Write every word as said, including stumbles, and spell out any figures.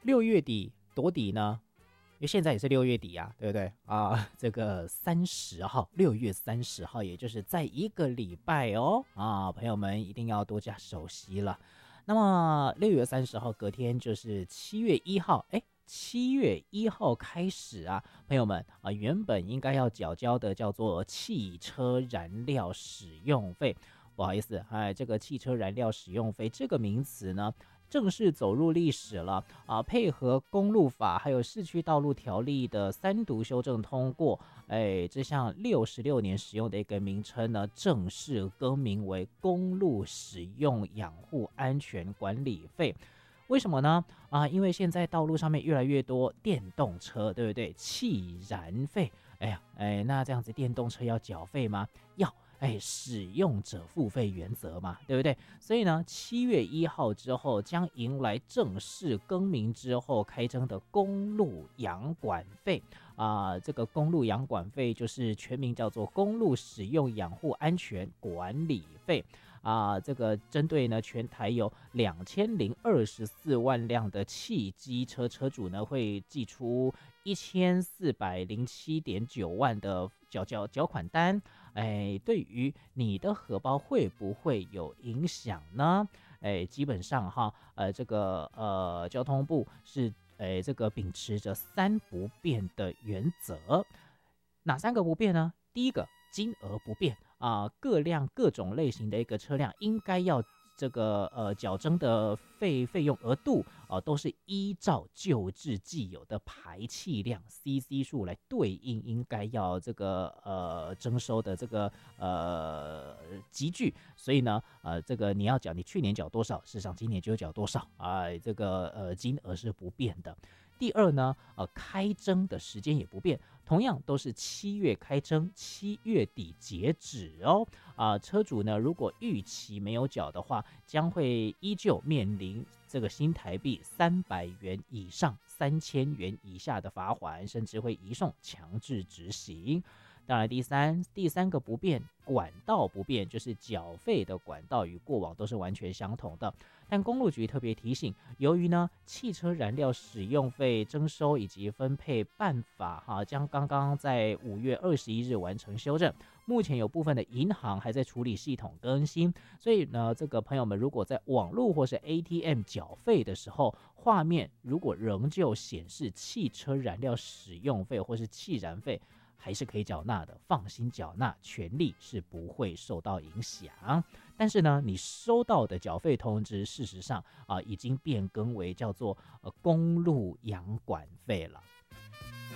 六月底多底呢？因为现在也是六月底啊，对不对啊？这个三十号，六月三十号，也就是在一个礼拜哦啊，朋友们一定要多加熟悉了。那么六月三十号隔天就是七月一号，哎，七月一号开始啊，朋友们啊，原本应该要缴交的叫做汽车燃料使用费，不好意思，哎，这个汽车燃料使用费这个名词呢，正式走入历史了啊！配合公路法还有市区道路条例的三读修正通过，哎，这项六十六年使用的一个名称呢，正式更名为公路使用养护安全管理费。为什么呢？啊，因为现在道路上面越来越多电动车，对不对？汽燃费，哎呀，哎，那这样子电动车要缴费吗？要。哎，使用者付费原则嘛，对不对？所以呢，七月一号之后将迎来正式更名之后开征的公路养管费啊、呃。这个公路养管费就是全名叫做公路使用养护安全管理费啊、呃。这个针对呢全台有两千零二十四万辆的汽机车车主呢，会寄出一千四百零七点九万的缴缴缴款单。哎，对于你的荷包会不会有影响呢？哎，基本上哈，呃，这个呃，交通部是哎这个秉持着三不变的原则，哪三个不变呢？第一个，金额不变啊、呃，各辆各种类型的一个车辆应该要这个呃缴征的费费用额度啊、呃，都是依照旧制既有的排气量 C C 数来对应，应该要这个呃征收的这个呃集聚。所以呢，呃，这个你要缴，你去年缴多少，事实上今年就缴多少啊、呃，这个呃金额是不变的。第二呢，呃，开征的时间也不变，同样都是七月开征，七月底截止哦。啊、呃，车主呢，如果逾期没有缴的话，将会依旧面临这个新台币三百元以上三千元以下的罚款，甚至会移送强制执行。当然，第三第三个不变，管道不变，就是缴费的管道与过往都是完全相同的。但公路局特别提醒，由于呢汽车燃料使用费征收以及分配办法哈，将刚刚在五月二十一日完成修正，目前有部分的银行还在处理系统更新，所以呢，这个朋友们如果在网络或是 A T M 缴费的时候，画面如果仍旧显示汽车燃料使用费或是汽燃费，还是可以缴纳的，放心缴纳，权利是不会受到影响。但是呢，你收到的缴费通知，事实上啊、呃，已经变更为叫做呃公路养管费了。